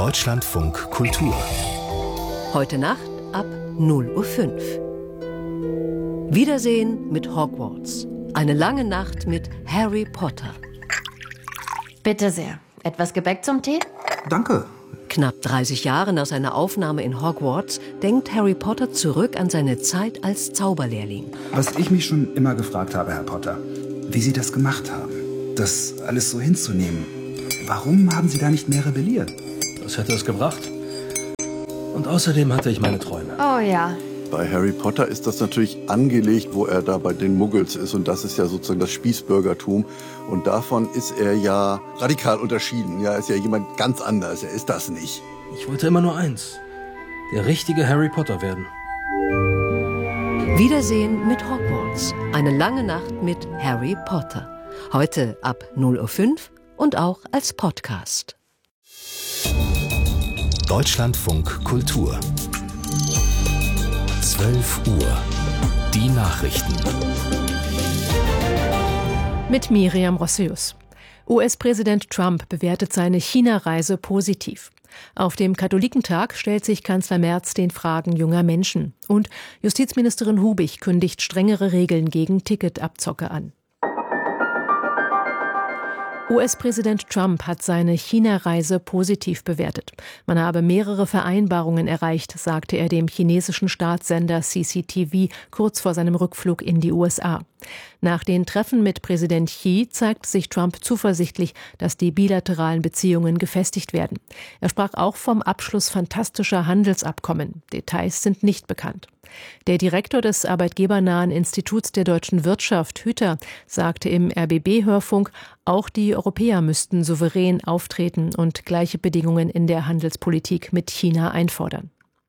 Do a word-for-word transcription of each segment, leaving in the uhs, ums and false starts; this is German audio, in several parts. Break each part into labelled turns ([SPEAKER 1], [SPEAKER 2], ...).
[SPEAKER 1] Deutschlandfunk Kultur.
[SPEAKER 2] Heute Nacht ab null Uhr fünf. Wiedersehen mit Hogwarts. Eine lange Nacht mit Harry Potter.
[SPEAKER 3] Bitte sehr. Etwas Gebäck zum Tee?
[SPEAKER 4] Danke.
[SPEAKER 2] Knapp dreißig Jahre nach seiner Aufnahme in Hogwarts denkt Harry Potter zurück an seine Zeit als Zauberlehrling.
[SPEAKER 4] Was ich mich schon immer gefragt habe, Herr Potter, wie Sie das gemacht haben, das alles so hinzunehmen. Warum haben Sie da nicht mehr rebelliert?
[SPEAKER 5] Was hätte es gebracht? Und außerdem hatte ich meine Träume.
[SPEAKER 3] Oh ja.
[SPEAKER 6] Bei Harry Potter ist das natürlich angelegt, wo er da bei den Muggels ist. Und das ist ja sozusagen das Spießbürgertum. Und davon ist er ja radikal unterschieden. Ja, er ist ja jemand ganz anders. Er ist das nicht.
[SPEAKER 5] Ich wollte immer nur eins. Der richtige Harry Potter werden.
[SPEAKER 2] Wiedersehen mit Hogwarts. Eine lange Nacht mit Harry Potter. Heute ab null Uhr fünf und auch als Podcast.
[SPEAKER 1] Deutschlandfunk Kultur. zwölf Uhr. Die Nachrichten.
[SPEAKER 7] Mit Miriam Rossius. U S-Präsident Trump bewertet seine China-Reise positiv. Auf dem Katholikentag stellt sich Kanzler Merz den Fragen junger Menschen. Und Justizministerin Hubig kündigt strengere Regeln gegen Ticketabzocke an. U S-Präsident Trump hat seine China-Reise positiv bewertet. Man habe mehrere Vereinbarungen erreicht, sagte er dem chinesischen Staatssender C C T V kurz vor seinem Rückflug in die U S A. Nach den Treffen mit Präsident Xi zeigt sich Trump zuversichtlich, dass die bilateralen Beziehungen gefestigt werden. Er sprach auch vom Abschluss fantastischer Handelsabkommen. Details sind nicht bekannt. Der Direktor des arbeitgebernahen Instituts der deutschen Wirtschaft, Hüter, sagte im R B B-Hörfunk, auch die Europäer müssten souverän auftreten und gleiche Bedingungen in der Handelspolitik mit China einfordern.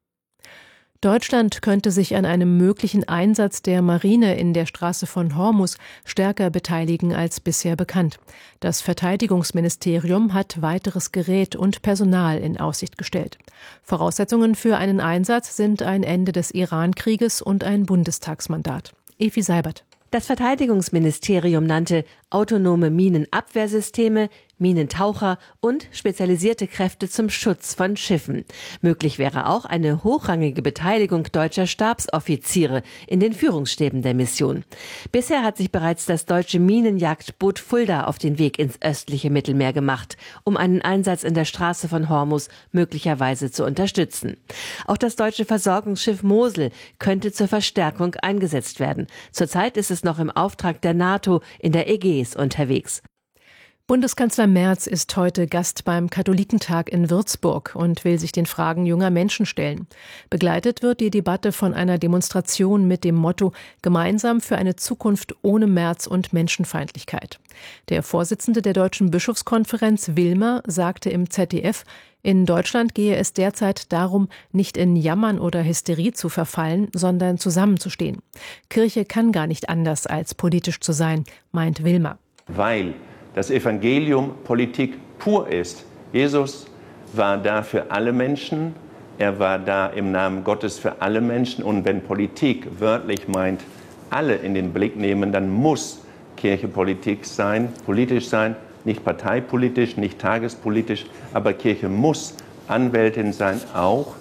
[SPEAKER 7] Deutschland könnte sich an einem möglichen Einsatz der Marine in der Straße von Hormuz stärker beteiligen als bisher bekannt. Das Verteidigungsministerium hat weiteres Gerät und Personal in Aussicht gestellt. Voraussetzungen für einen Einsatz sind ein Ende des Iran-Krieges und ein Bundestagsmandat. Evi Seibert.
[SPEAKER 8] Das Verteidigungsministerium nannte autonome Minenabwehrsysteme, Minentaucher und spezialisierte Kräfte zum Schutz von Schiffen. Möglich wäre auch eine hochrangige Beteiligung deutscher Stabsoffiziere in den Führungsstäben der Mission. Bisher hat sich bereits das deutsche Minenjagdboot Fulda auf den Weg ins östliche Mittelmeer gemacht, um einen Einsatz in der Straße von Hormuz möglicherweise zu unterstützen. Auch das deutsche Versorgungsschiff Mosel könnte zur Verstärkung eingesetzt werden. Zurzeit ist es noch im Auftrag der NATO in der Ägäis unterwegs.
[SPEAKER 7] Bundeskanzler Merz ist heute Gast beim Katholikentag in Würzburg und will sich den Fragen junger Menschen stellen. Begleitet wird die Debatte von einer Demonstration mit dem Motto »Gemeinsam für eine Zukunft ohne Merz und Menschenfeindlichkeit«. Der Vorsitzende der Deutschen Bischofskonferenz, Wilmer, sagte im Z D F, in Deutschland gehe es derzeit darum, nicht in Jammern oder Hysterie zu verfallen, sondern zusammenzustehen. Kirche kann gar nicht anders, als politisch zu sein, meint Wilmer.
[SPEAKER 9] Weil das Evangelium Politik pur ist. Jesus war da für alle Menschen, er war da im Namen Gottes für alle Menschen. Und wenn Politik wörtlich meint, alle in den Blick nehmen, dann muss Kirche Politik sein, politisch sein, nicht parteipolitisch, nicht tagespolitisch, aber Kirche muss Anwältin sein, auch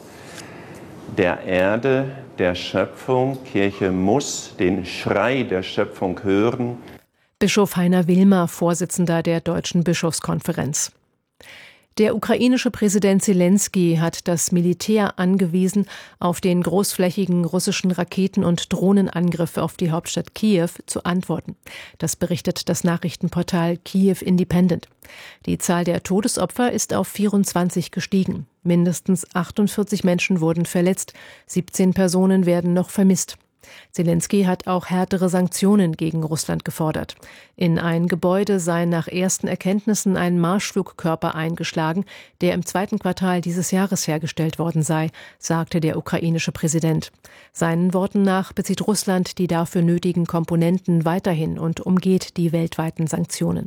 [SPEAKER 9] der Erde, der Schöpfung. Kirche muss den Schrei der Schöpfung hören.
[SPEAKER 7] Bischof Heiner Wilmer, Vorsitzender der Deutschen Bischofskonferenz. Der ukrainische Präsident Selenskyj hat das Militär angewiesen, auf den großflächigen russischen Raketen- und Drohnenangriffe auf die Hauptstadt Kiew zu antworten. Das berichtet das Nachrichtenportal Kiew Independent. Die Zahl der Todesopfer ist auf vierundzwanzig gestiegen. Mindestens achtundvierzig Menschen wurden verletzt, siebzehn Personen werden noch vermisst. Selenskyj hat auch härtere Sanktionen gegen Russland gefordert. In ein Gebäude sei nach ersten Erkenntnissen ein Marschflugkörper eingeschlagen, der im zweiten Quartal dieses Jahres hergestellt worden sei, sagte der ukrainische Präsident. Seinen Worten nach bezieht Russland die dafür nötigen Komponenten weiterhin und umgeht die weltweiten Sanktionen.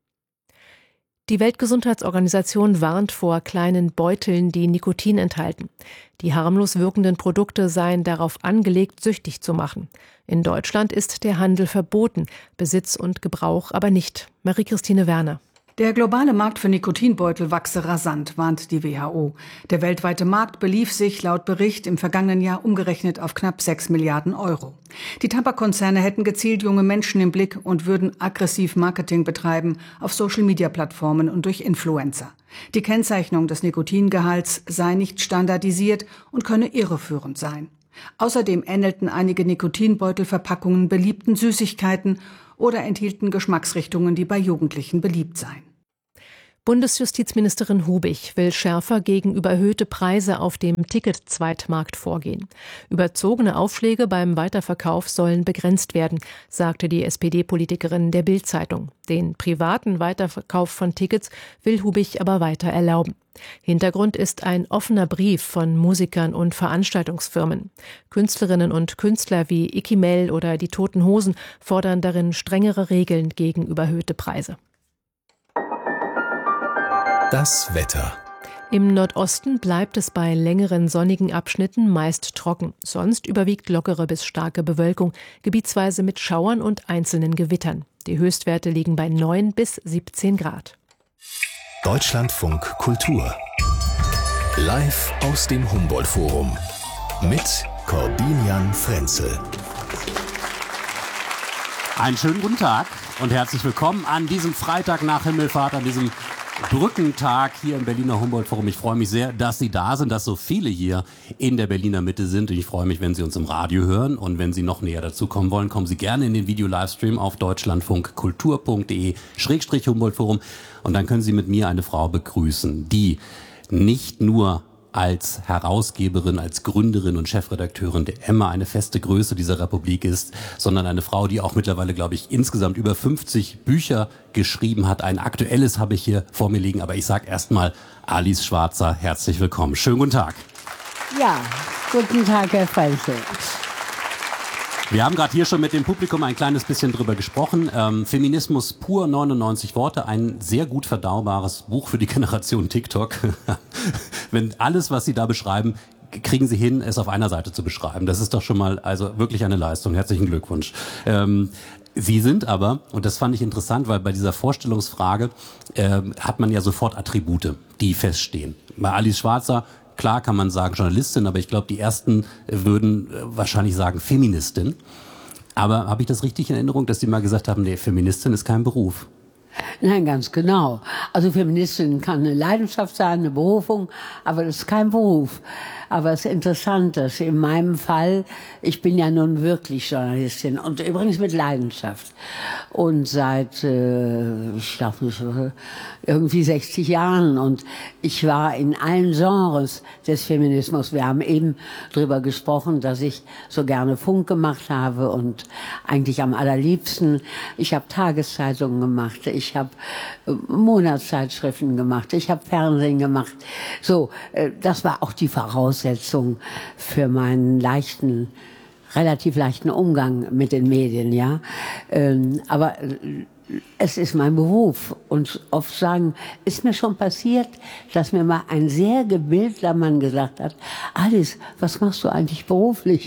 [SPEAKER 7] Die Weltgesundheitsorganisation warnt vor kleinen Beuteln, die Nikotin enthalten. Die harmlos wirkenden Produkte seien darauf angelegt, süchtig zu machen. In Deutschland ist der Handel verboten, Besitz und Gebrauch aber nicht. Marie-Christine Werner.
[SPEAKER 10] Der globale Markt für Nikotinbeutel wachse rasant, warnt die W H O. Der weltweite Markt belief sich laut Bericht im vergangenen Jahr umgerechnet auf knapp sechs Milliarden Euro. Die Tabakkonzerne hätten gezielt junge Menschen im Blick und würden aggressiv Marketing betreiben auf Social-Media-Plattformen und durch Influencer. Die Kennzeichnung des Nikotingehalts sei nicht standardisiert und könne irreführend sein. Außerdem ähnelten einige Nikotinbeutelverpackungen beliebten Süßigkeiten oder enthielten Geschmacksrichtungen, die bei Jugendlichen beliebt seien.
[SPEAKER 7] Bundesjustizministerin Hubig will schärfer gegen überhöhte Preise auf dem Ticket-Zweitmarkt vorgehen. Überzogene Aufschläge beim Weiterverkauf sollen begrenzt werden, sagte die S P D-Politikerin der Bild-Zeitung. Den privaten Weiterverkauf von Tickets will Hubig aber weiter erlauben. Hintergrund ist ein offener Brief von Musikern und Veranstaltungsfirmen. Künstlerinnen und Künstler wie Icky Mell oder die Toten Hosen fordern darin strengere Regeln gegen überhöhte Preise.
[SPEAKER 1] Das Wetter.
[SPEAKER 7] Im Nordosten bleibt es bei längeren sonnigen Abschnitten meist trocken. Sonst überwiegt lockere bis starke Bewölkung, gebietsweise mit Schauern und einzelnen Gewittern. Die Höchstwerte liegen bei neun bis siebzehn Grad.
[SPEAKER 1] Deutschlandfunk Kultur. Live aus dem Humboldt-Forum. Mit Corbinian Frenzel.
[SPEAKER 11] Einen schönen guten Tag und herzlich willkommen an diesem Freitag nach Himmelfahrt, an diesem Brückentag hier im Berliner Humboldt-Forum. Ich freue mich sehr, dass Sie da sind, dass so viele hier in der Berliner Mitte sind. Und ich freue mich, wenn Sie uns im Radio hören. Und wenn Sie noch näher dazu kommen wollen, kommen Sie gerne in den Video-Livestream auf deutschlandfunkkultur punkt de Schrägstrich Humboldt-Forum. Und dann können Sie mit mir eine Frau begrüßen, die nicht nur als Herausgeberin, als Gründerin und Chefredakteurin der Emma eine feste Größe dieser Republik ist, sondern eine Frau, die auch mittlerweile, glaube ich, insgesamt über fünfzig Bücher geschrieben hat. Ein aktuelles habe ich hier vor mir liegen, aber ich sage erstmal Alice Schwarzer, herzlich willkommen. Schönen guten Tag.
[SPEAKER 12] Ja, guten Tag, Herr Frenzel.
[SPEAKER 11] Wir haben gerade hier schon mit dem Publikum ein kleines bisschen drüber gesprochen. Ähm, Feminismus pur, neunundneunzig Worte, ein sehr gut verdaubares Buch für die Generation TikTok. Wenn alles, was Sie da beschreiben, kriegen Sie hin, es auf einer Seite zu beschreiben. Das ist doch schon mal also wirklich eine Leistung. Herzlichen Glückwunsch. Ähm, Sie sind aber, und das fand ich interessant, weil bei dieser Vorstellungsfrage äh, hat man ja sofort Attribute, die feststehen. Bei Alice Schwarzer, klar kann man sagen Journalistin, aber ich glaube, die ersten würden wahrscheinlich sagen Feministin. Aber habe ich das richtig in Erinnerung, dass Sie mal gesagt haben, nee, Feministin ist kein Beruf?
[SPEAKER 12] Nein, ganz genau. Also Feministin kann eine Leidenschaft sein, eine Berufung, aber das ist kein Beruf. Aber es ist interessant, dass in meinem Fall, ich bin ja nun wirklich Journalistin und übrigens mit Leidenschaft. Und seit, äh, ich glaube, irgendwie sechzig Jahren. Und ich war in allen Genres des Feminismus. Wir haben eben drüber gesprochen, dass ich so gerne Funk gemacht habe und eigentlich am allerliebsten. Ich habe Tageszeitungen gemacht, ich habe Monatszeitschriften gemacht, ich habe Fernsehen gemacht. So, äh, das war auch die Voraussetzung für meinen leichten, relativ leichten Umgang mit den Medien, ja. Ähm, aber es ist mein Beruf und oft sagen, ist mir schon passiert, dass mir mal ein sehr gebildeter Mann gesagt hat, Alice, was machst du eigentlich beruflich?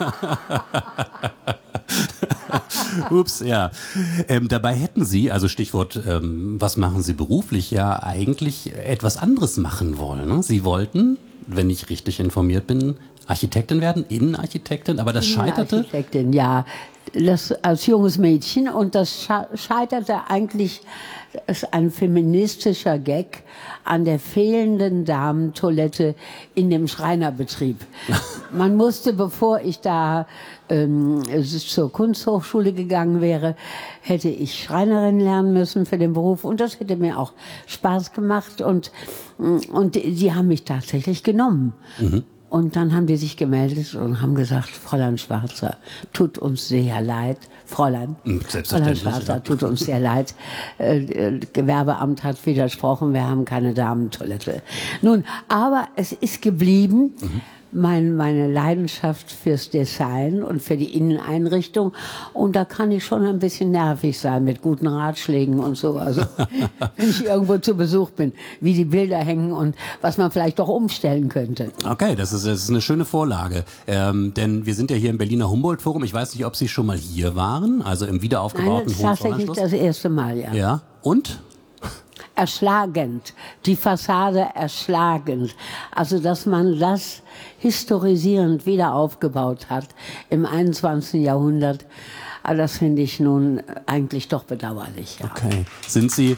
[SPEAKER 11] Ups, ja. Ähm, dabei hätten Sie, also Stichwort, ähm, was machen Sie beruflich, ja eigentlich etwas anderes machen wollen. Ne? Sie wollten, wenn ich richtig informiert bin, Architektin werden, Innenarchitektin, aber das scheiterte?
[SPEAKER 12] Architektin, ja. Das als junges Mädchen und das scheiterte eigentlich, das ist ein feministischer Gag, an der fehlenden Damentoilette in dem Schreinerbetrieb. Man musste, bevor ich da ähm, zur Kunsthochschule gegangen wäre, hätte ich Schreinerin lernen müssen für den Beruf und das hätte mir auch Spaß gemacht und, und die, die haben mich tatsächlich genommen. Mhm. Und dann haben die sich gemeldet und haben gesagt, Fräulein Schwarzer, tut uns sehr leid. Fräulein, Fräulein Schwarzer, ja. tut uns sehr leid. Äh, Gewerbeamt hat widersprochen, wir haben keine Damentoilette. Nun, aber es ist geblieben. Mhm. Mein, meine Leidenschaft fürs Design und für die Inneneinrichtung. Und da kann ich schon ein bisschen nervig sein mit guten Ratschlägen und so. Also, wenn ich irgendwo zu Besuch bin, wie die Bilder hängen und was man vielleicht doch umstellen könnte.
[SPEAKER 11] Okay, das ist, das ist eine schöne Vorlage. Ähm, denn wir sind ja hier im Berliner Humboldt-Forum. Ich weiß nicht, ob Sie schon mal hier waren, also im wiederaufgebauten Hohenzollernschloss.
[SPEAKER 12] Nein, das ist tatsächlich das erste Mal, ja.
[SPEAKER 11] Ja, und?
[SPEAKER 12] erschlagend, die Fassade erschlagend. Also, dass man das historisierend wieder aufgebaut hat im einundzwanzigsten Jahrhundert, das finde ich nun eigentlich doch bedauerlich. Ja.
[SPEAKER 11] Okay. Sind Sie...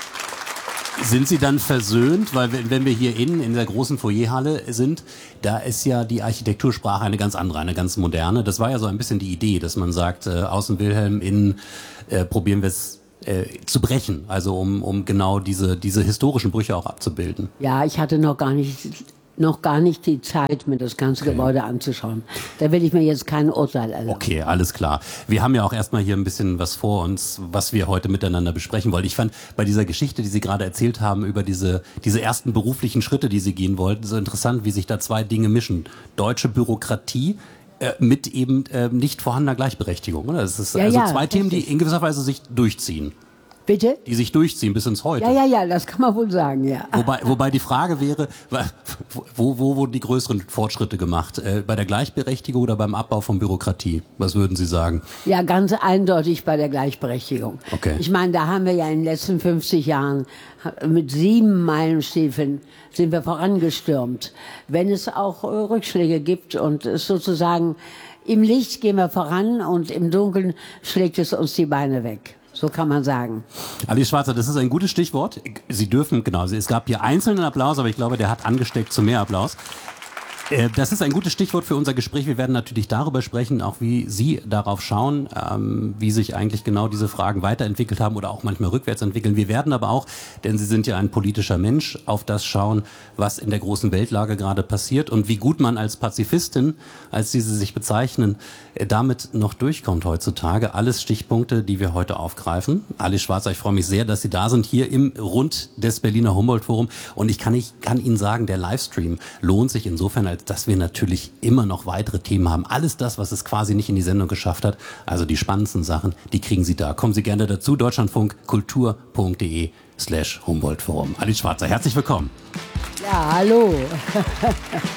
[SPEAKER 11] Sind Sie dann versöhnt, weil wenn wir hier innen in der großen Foyerhalle sind, da ist ja die Architektursprache eine ganz andere, eine ganz moderne. Das war ja so ein bisschen die Idee, dass man sagt, äh, außen Wilhelm, innen äh, probieren wir es äh, zu brechen, also um, um genau diese, diese historischen Brüche auch abzubilden.
[SPEAKER 12] Ja, ich hatte noch gar nicht... noch gar nicht die Zeit, mir das ganze okay. Gebäude anzuschauen. Da will ich mir jetzt kein Urteil erlauben.
[SPEAKER 11] Okay, alles klar. Wir haben ja auch erstmal hier ein bisschen was vor uns, was wir heute miteinander besprechen wollen. Ich fand bei dieser Geschichte, die Sie gerade erzählt haben, über diese, diese ersten beruflichen Schritte, die Sie gehen wollten, so interessant, wie sich da zwei Dinge mischen. Deutsche Bürokratie äh, mit eben äh, nicht vorhandener Gleichberechtigung. Oder? Das ist
[SPEAKER 12] ja,
[SPEAKER 11] also
[SPEAKER 12] ja,
[SPEAKER 11] zwei Themen, die in gewisser Weise sich durchziehen.
[SPEAKER 12] Bitte?
[SPEAKER 11] Die sich durchziehen bis ins Heute.
[SPEAKER 12] Ja, ja, ja, das kann man wohl sagen, ja.
[SPEAKER 11] Wobei, wobei die Frage wäre, wo, wo wurden die größeren Fortschritte gemacht? Äh, bei der Gleichberechtigung oder beim Abbau von Bürokratie? Was würden Sie sagen?
[SPEAKER 12] Ja, ganz eindeutig bei der Gleichberechtigung.
[SPEAKER 11] Okay.
[SPEAKER 12] Ich meine, da haben wir ja in den letzten fünfzig Jahren mit sieben Meilenstiefeln sind wir vorangestürmt. Wenn es auch äh, Rückschläge gibt und es sozusagen im Licht gehen wir voran und im Dunkeln schlägt es uns die Beine weg. So kann man sagen.
[SPEAKER 11] Alice Schwarzer, das ist ein gutes Stichwort. Sie dürfen, genau, es gab hier einzelnen Applaus, aber ich glaube, der hat angesteckt zu mehr Applaus. Das ist ein gutes Stichwort für unser Gespräch. Wir werden natürlich darüber sprechen, auch wie Sie darauf schauen, ähm, wie sich eigentlich genau diese Fragen weiterentwickelt haben oder auch manchmal rückwärts entwickeln. Wir werden aber auch, denn Sie sind ja ein politischer Mensch, auf das schauen, was in der großen Weltlage gerade passiert und wie gut man als Pazifistin, als Sie sie sich bezeichnen, damit noch durchkommt heutzutage. Alles Stichpunkte, die wir heute aufgreifen. Alice Schwarzer, ich freue mich sehr, dass Sie da sind, hier im Rund des Berliner Humboldt-Forum. Und ich kann, ich kann Ihnen sagen, der Livestream lohnt sich insofern, als dass wir natürlich immer noch weitere Themen haben. Alles das, was es quasi nicht in die Sendung geschafft hat, also die spannendsten Sachen, die kriegen Sie da. Kommen Sie gerne dazu, deutschlandfunk kultur punkt de slash Humboldt-Forum. Alice Schwarzer, herzlich willkommen.
[SPEAKER 12] Ja, hallo.